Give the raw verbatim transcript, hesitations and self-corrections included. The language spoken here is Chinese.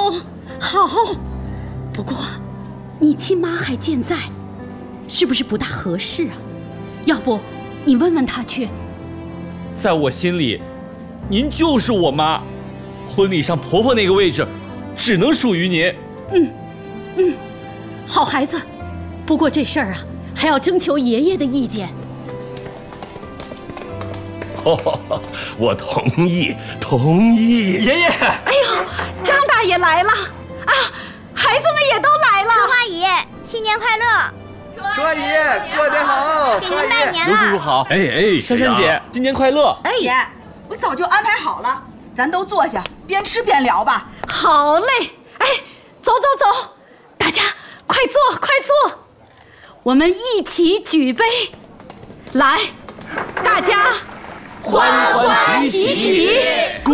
好，好。不过，你亲妈还健在，是不是不大合适啊？要不，你问问她去。 在我心里，您就是我妈，婚礼上婆婆那个位置，只能属于您。 嗯，嗯，好孩子。不过这事儿啊，还要征求爷爷的意见。 哦，我同意，同意。 爷爷， 哎呦，张大爷来了啊！孩子们也都来了。 春花爷，新年快乐！ 春花爷，过年好！ 给您拜年了。 刘叔叔好。哎哎，珊珊姐，新年快乐！ 哎，姐，我早就安排好了，咱都坐下，边吃边聊吧。 好嘞，哎，走走走，大家快坐快坐，我们一起举杯，来，大家欢欢喜喜。